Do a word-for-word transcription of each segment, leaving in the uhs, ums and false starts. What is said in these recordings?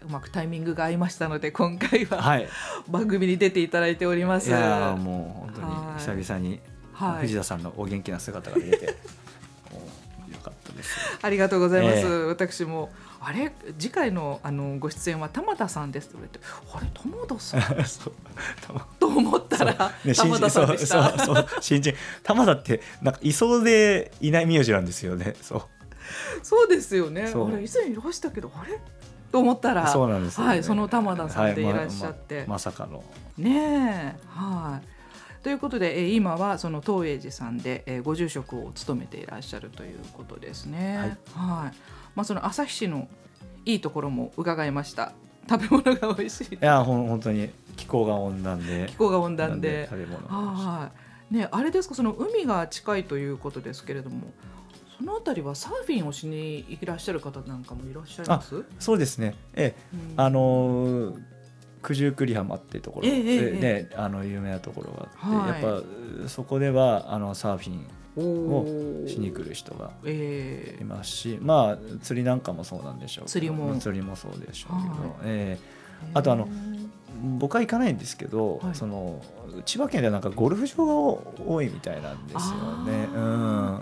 うまくタイミングが合いましたので今回は、 はい、 番組に出ていただいております。 いやもう本当に久々に藤田さんのお元気な姿が見れて、はい、よかったです。 ありがとうございます。 えー、 私もあれ次回 の, あのご出演は玉田さんですと言われて、あれ玉田さんそうと思ったら、ね、玉田さんでした。 そうそうそう新人玉田ってなんかいそうでいない名字なんですよね。そうそうですよね。あれ以前いらしたけどあれと思ったら、 そうなんですよね、 はい、その玉田さんでいらっしゃって、 はい、ま, ま, まさかのねえ、はい。ということで、え今はその東栄寺さんで、えご住職を務めていらっしゃるということですね。はい、はい。まあ、その旭市のいいところも伺いました。食べ物が美味しい。いやほん本当に気候が温暖で気候が温暖で食べ物がはいね、あれですか、その海が近いということですけれども、そのあたりはサーフィンをしにいらっしゃる方なんかもいらっしゃいます？ あそうですね、ええ、うん、あの九十九里浜っていうところで、ねええ、あの有名なところがあって、はい、やっぱそこではあのサーフィンをしに来る人がいますし、まあ釣りなんかもそうなんでしょうけど、 釣りも釣りもそうでしょうけど、えー、あとあの僕は行かないんですけど、はい、その千葉県ではなんかゴルフ場が多いみたいなんですよね。うん、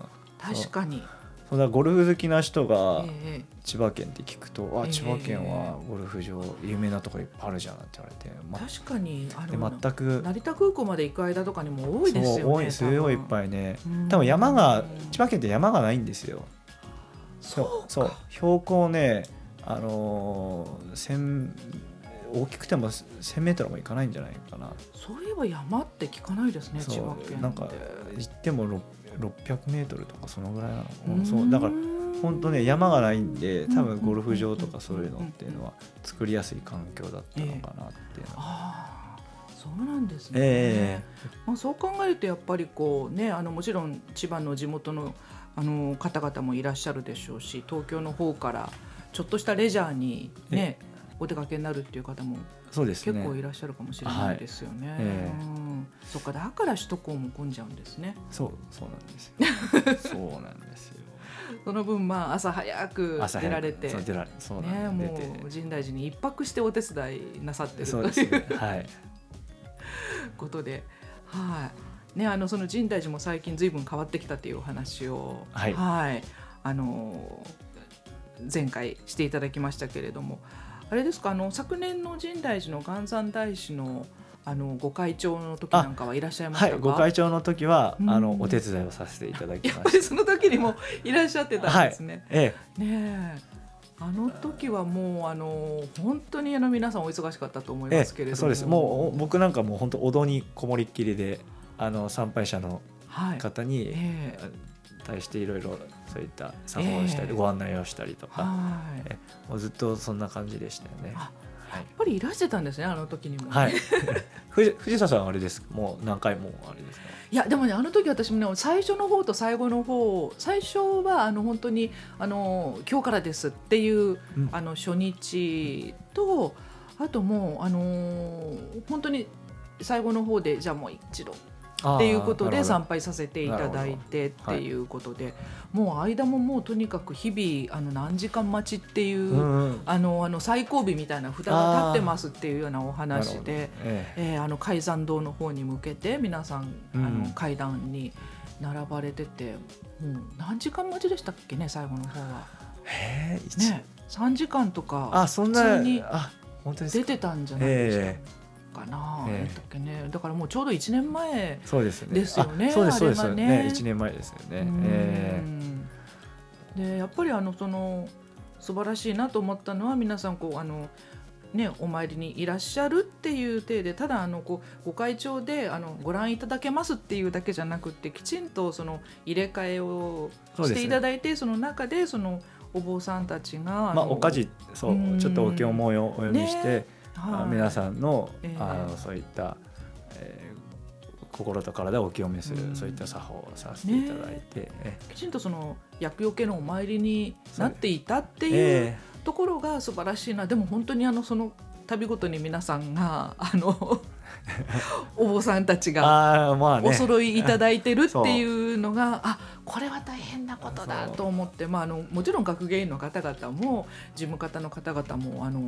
確かにそうだ、ゴルフ好きな人が千葉県って聞くと、えー、あ千葉県はゴルフ場有名なところいっぱいあるじゃんって言われて、 ま、確かにあの全く成田空港まで行く間とかにも多いですよね。 そう多い、すごいいっぱいね。多分山が千葉県って山がないんですよ。 そうそう標高ね、あのー、千大きくてもせんメートルもいかないんじゃないかな。 そういえば山って聞かないですね、千葉県で。 なんか行ってもろっぴゃくメートルとかそのぐらいなの。そうだから本当ね山がないんで、多分ゴルフ場とかそういうのっていうのは作りやすい環境だったのかなっていうのは、 えー、あそうなんですね。 えーまあ、そう考えるとやっぱりこう、ね、あのもちろん千葉の地元の、あの方々もいらっしゃるでしょうし、東京の方からちょっとしたレジャーに、ね、お出かけになるっていう方も結構いらっしゃるかもしれないですよね。はい、えー、うん、そっか、だから首都高も混んじゃうんですね。 そうそうなんですよそうなんですよその分、まあ、朝早く出られて、 そう出られそうなん、 ね、もう深大寺に一泊してお手伝いなさってるという、 そうですね、はい、 ことで、はいね、あのその深大寺も最近ずいぶん変わってきたというお話を、 はいはい、あの前回していただきましたけれども、あれですか、あの昨年の深大寺の元三大師のあのご会長の時なんかはいらっしゃいましたか？ はい、ご会長の時は、うん、あのお手伝いをさせていただきました。 やっぱりその時にもいらっしゃってたんですね。はい、 ええ、 ねえ、あの時はもうあの本当にあの皆さんお忙しかったと思いますけれども、ええ、 そうです。もう僕なんかもう本当お堂にこもりっきりで、あの参拝者の方に、はい、ええ、対していろいろそういった作法をしたり、えー、ご案内をしたりとか、はい、えもうずっとそんな感じでしたよね。 やっぱりいらしてたんですね、あの時にも、ね。 はい、藤, 藤田さんはあれですか、もう何回もあれですか？ いやでもね、あの時私もね、最初の方と最後の方、最初はあの本当にあの今日からですっていう、うん、あの初日と、あともうあの本当に最後の方でじゃあもう一度っていうことで参拝させていただいてっていうことで、はい、もう間ももうとにかく日々あの何時間待ちっていう、うんうん、あのあの最後尾みたいな札が立ってますっていうようなお話で、えええー、あの開山堂の方に向けて皆さん、うん、あの階段に並ばれてて、もう何時間待ちでしたっけね、最後の方は。 へー、 ね、さんじかんとか普あそんな通に出てたんじゃないですか。えーかな、えーだっけね、だからもうちょうどいちねんまえですよね。 そうですそうですね、いちねんまえですよね。えー、でやっぱりあのその素晴らしいなと思ったのは、皆さんこうあの、ね、お参りにいらっしゃるっていう体で、ただあのこうご会長であのご覧いただけますっていうだけじゃなくて、きちんとその入れ替えをしていただいて、 そ, その中でそのお坊さんたちが、 まあ、おかじそうちょっとお経もお読みして、ね、はい、皆さん の,、えー、あのそういった、えー、心と体をお清めする、うん、そういった作法をさせていただいて、ね、 きちんとその厄除けのお参りになっていたっていう、えー、ところが素晴らしいな。でも本当にあのその度ごとに皆さんがあのお坊さんたちがお揃いいただいてるっていうのが、あ、これは大変なことだと思って、まあ、あのもちろん学芸員の方々も事務方の方々もあの